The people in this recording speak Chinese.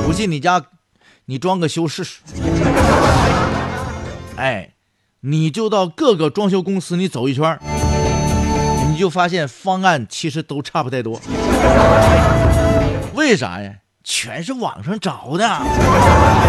不信你家你装个修试试。哎，你就到各个装修公司你走一圈，你就发现方案其实都差不太多。为啥呀？全是网上找的。